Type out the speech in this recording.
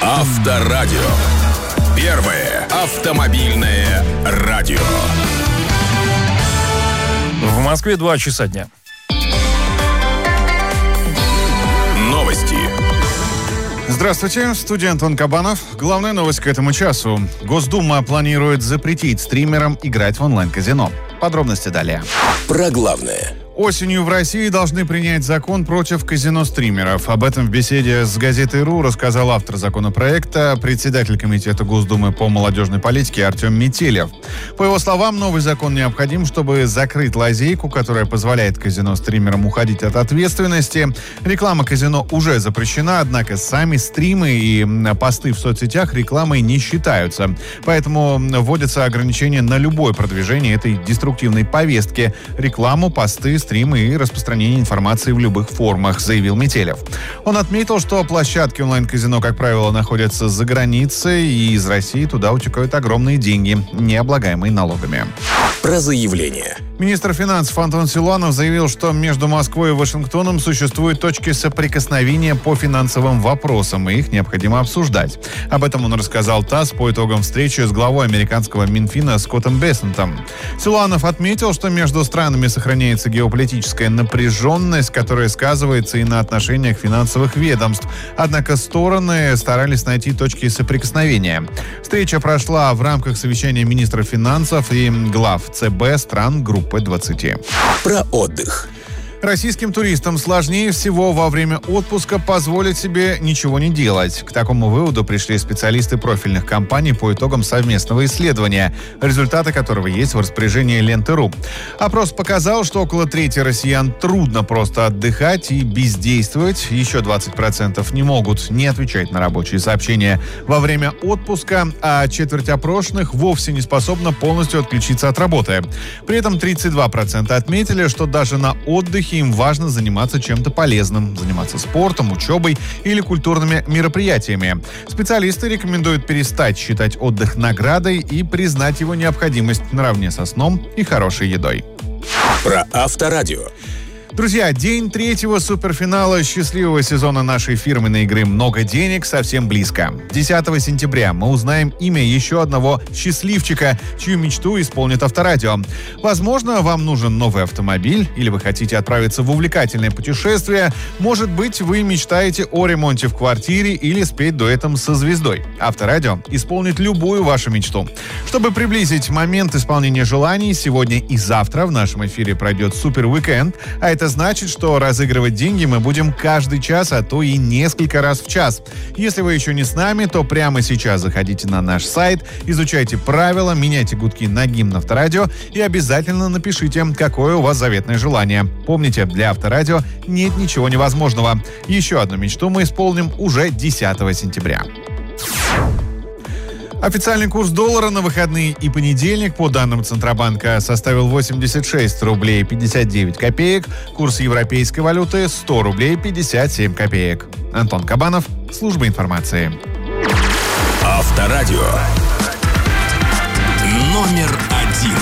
Авторадио. Первое автомобильное радио. В Москве 2 часа дня. Новости. Здравствуйте, в студии Антон Кабанов. Главная новость к этому часу. Госдума планирует запретить стримерам играть в онлайн-казино. Подробности далее. Про главное. Осенью в России должны принять закон против казино-стримеров. Об этом в беседе с газетой «РУ» рассказал автор законопроекта, председатель комитета Госдумы по молодежной политике Артем Метелев. По его словам, новый закон необходим, чтобы закрыть лазейку, которая позволяет казино-стримерам уходить от ответственности. Реклама казино уже запрещена, однако сами стримы и посты в соцсетях рекламой не считаются. Поэтому вводятся ограничения на любое продвижение этой деструктивной повестки. Рекламу, посты, стримы и распространение информации в любых формах, заявил Метелев. Он отметил, что площадки онлайн-казино, как правило, находятся за границей, и из России туда утекают огромные деньги, не облагаемые налогами. Про заявление. Министр финансов Антон Силуанов заявил, что между Москвой и Вашингтоном существуют точки соприкосновения по финансовым вопросам, и их необходимо обсуждать. Об этом он рассказал ТАСС по итогам встречи с главой американского Минфина Скоттом Бессентом. Силуанов отметил, что между странами сохраняется геополитическая напряженность, которая сказывается и на отношениях финансовых ведомств. Однако стороны старались найти точки соприкосновения. Встреча прошла в рамках совещания министров финансов и глав ЦБ стран группы 20. Про отдых. Российским туристам сложнее всего во время отпуска позволить себе ничего не делать. К такому выводу пришли специалисты профильных компаний по итогам совместного исследования, результаты которого есть в распоряжении Ленты.ру. Опрос показал, что около трети россиян трудно просто отдыхать и бездействовать. Еще 20% не могут не отвечать на рабочие сообщения во время отпуска, а четверть опрошенных вовсе не способна полностью отключиться от работы. При этом 32% отметили, что даже на отдыхе им важно заниматься чем-то полезным, заниматься спортом, учебой или культурными мероприятиями. Специалисты рекомендуют перестать считать отдых наградой и признать его необходимость наравне со сном и хорошей едой. Про Авторадио. Друзья, день третьего суперфинала счастливого сезона нашей фирменной игры «Много денег» совсем близко. 10 сентября мы узнаем имя еще одного счастливчика, чью мечту исполнит Авторадио. Возможно, вам нужен новый автомобиль, или вы хотите отправиться в увлекательное путешествие. Может быть, вы мечтаете о ремонте в квартире или спеть дуэтом со звездой. Авторадио исполнит любую вашу мечту. Чтобы приблизить момент исполнения желаний, сегодня и завтра в нашем эфире пройдет супер-уикенд, а это значит, что разыгрывать деньги мы будем каждый час, а то и несколько раз в час. Если вы еще не с нами, то прямо сейчас заходите на наш сайт, изучайте правила, меняйте гудки на гимн Авторадио и обязательно напишите, какое у вас заветное желание. Помните, для Авторадио нет ничего невозможного. Еще одну мечту мы исполним уже 10 сентября. Официальный курс доллара на выходные и понедельник, по данным Центробанка, составил 86 рублей 59 копеек. Курс европейской валюты 100 рублей 57 копеек. Антон Кабанов, служба информации. Авторадио. Номер 1.